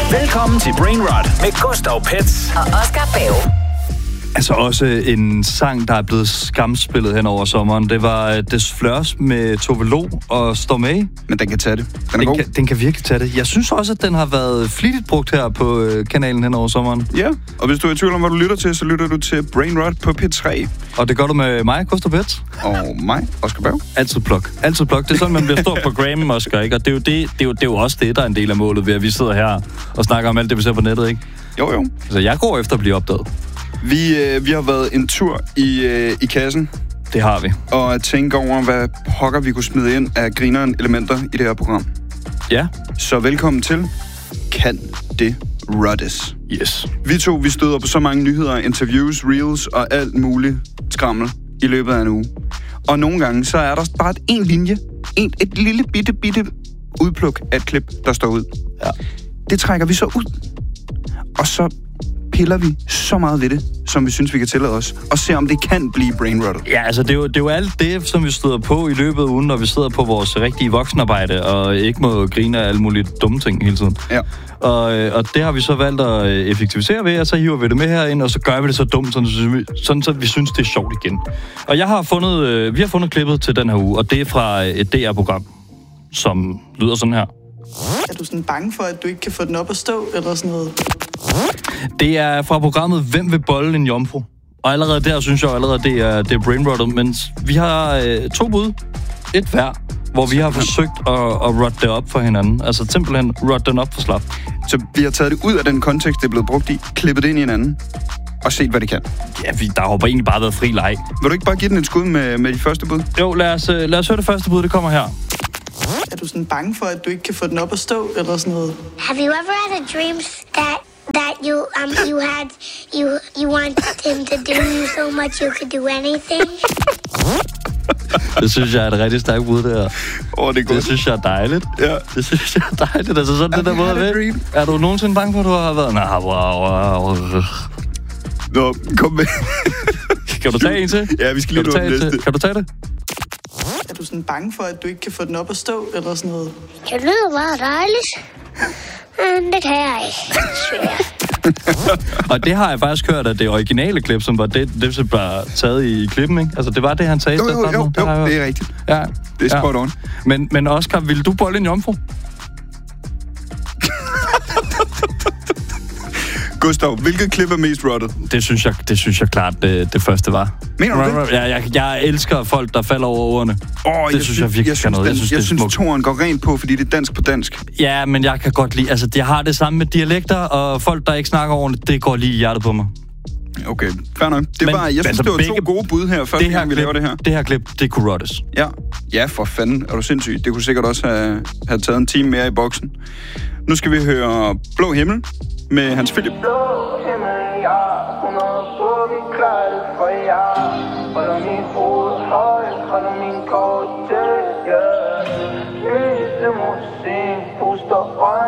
Velkommen til Brainrot med Gustav Pets og Oscar Bave. Altså også en sang, der er blevet skamspillet hen over sommeren. Det var Des Fleurs med Tove Lo og Stormé. Men den kan tage det. Den er god. Den kan virkelig tage det. Jeg synes også, at den har været flittigt brugt her på kanalen hen over sommeren. Ja, og hvis du er i tvivl om, hvad du lytter til, så lytter du til Brainrot på P3. Og det gør du med mig, Gustav Pets. Og mig, Oscar Bave. Altid plok. Altid plok. Det er sådan, man bliver stor på Grammy, Oscar, ikke? Og det er jo også det, der er en del af målet ved, at vi sidder her og snakker om alt det, vi ser på nettet, ikke? Jo. Altså, jeg går efter at blive opdaget. Vi har været en tur i kassen. Det har vi. Og tænke over, hvad pokker vi kunne smide ind af grineren elementer i det her program. Ja. Så velkommen til Kan det rottes? Yes. Vi støder på så mange nyheder, interviews, reels og alt muligt skrammel i løbet af en uge. Og nogle gange, så er der bare en linje. Et lille bitte udpluk af et klip, der står ud. Ja. Det trækker vi så ud. Og så piller vi så meget ved det, som vi synes, vi kan tillade os, og se, om det kan blive brainrottet. Ja, altså det er jo alt det, som vi støder på i løbet af ugen, når vi sidder på vores rigtige voksenarbejde, og ikke må grine af alle mulige dumme ting hele tiden. Ja. Og det har vi så valgt at effektivisere ved, og så hiver vi det med herind, og så gør vi det så dumt, sådan så vi synes, det er sjovt igen. Og vi har fundet klippet til den her uge, og det er fra et DR-program, som lyder sådan her. Er du sådan bange for, at du ikke kan få den op at stå, eller sådan noget? Det er fra programmet Hvem vil bolle en jomfru? Og allerede der synes jeg det er brainrottet, men vi har 2 bud, et hver, hvor vi har forsøgt at rotte det op for hinanden. Altså simpelthen rotte den op for slap. Så vi har taget det ud af den kontekst, det er blevet brugt i, klippet det ind i en anden, og set, hvad det kan. Ja, der har egentlig bare været fri leg. Vil du ikke bare give den et skud med de første bud? Jo, lad os høre det første bud, det kommer her. Er du sådan bange for, at du ikke kan få den op at stå, eller sådan noget? Have you ever had a dream that you wanted him to do you so much you could do anything? Det synes jeg er et rigtig stærkt bud, det her. Det er godt. Det synes jeg er dejligt. Ja. Det synes jeg er dejligt. Altså sådan den der måde ved. Er du nogensinde bange for, at du har været? Wow. Nå, kom med. Kan du tage en til? Ja, vi skal lige nå den næste. Kan du tage det? Er du sådan bange for, at du ikke kan få den op at stå, eller sådan noget? Det lyder meget dejligt. Men det kan jeg ikke. Og det har jeg faktisk hørt, at det originale klip, som var det som var taget i klippen, ikke? Altså, det var det, han sagde. Jo, det er rigtigt. Ja. Det er spot on. Men Oscar, ville du bolle en jomfru? Gustav, hvilket klip er mest rottet? Det synes jeg klart, det første var. Mener du det? Ja, jeg elsker folk, der falder over ordene. Det synes jeg virkelig kan noget. Jeg synes toren går rent på, fordi det er dansk på dansk. Ja, men jeg kan godt lide... Altså, jeg har det samme med dialekter, og folk, der ikke snakker ordentligt, det går lige i hjertet på mig. Okay, fair nok. Jeg synes, det var 2 gode bud her, første gang vi laver det her. Det her klip, det kunne rottes. Ja, for fanden. Er du sindssyg? Det kunne sikkert også have taget en time mere i boksen. Nu skal vi høre Blå Himmel med Hans Philip. Blå himmel, ja, 100 på, vi klarer det for jer. Holder min hoved højt, holder min kort til, ja. Lys, limousine, puster øjne.